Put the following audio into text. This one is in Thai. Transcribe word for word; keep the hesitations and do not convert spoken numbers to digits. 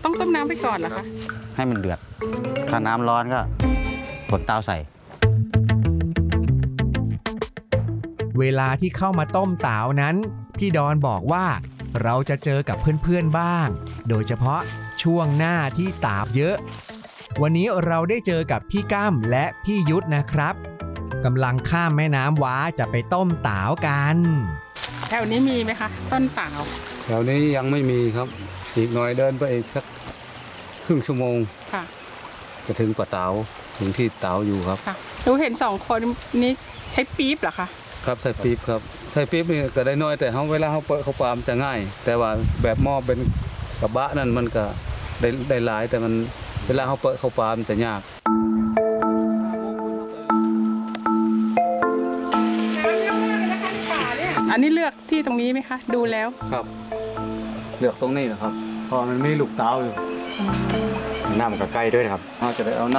ต้องต้มน้ำไปก่อนเหรอคะให้มันเดือดถ้าน้ำร้อนก็กดเตาใส่เวลาที่เข้ามาต้มเต๋านั้นพี่ดอนบอกว่าเราจะเจอกับเพื่อนๆบ้างโดยเฉพาะช่วงหน้าที่ตาบเยอะวันนี้เราได้เจอกับพี่ก้ำและพี่ยุทธนะครับกำลังข้ามแม่น้ำว้าจะไปต้มเต๋ากันแถวนี้มีไหมคะต้นเต๋าแถวนี้ยังไม่มีครับอีกหน่อยเดินไปอีกสักครึ่งชั่วโมงค่ะจะถึงป่าเต๋าถึงที่เต๋าอยู่ครับค่ะหนูเห็นสองคนนี้ใช้ปี๊บเหรอคะครับใส่ปี๊บครับใส่ปี๊บนี่ก็ได้น้อยแต่เขาเวลาเขาเปิดเขาปามจะง่ายแต่ว่าแบบหม้อเป็นกระบะนั่นมันก็ได้ได้หลายแต่มันเวลาเขาเปิดเขาปามจะยากอันนี้เลือกที่ตรงนี้ไหมคะดูแล้วครับเลือกตรงนี้นะครับพอมันมีลูกเต๋าอยู่น้ำมันก็ใกล้ด้วยครับเราจะได้เอาน้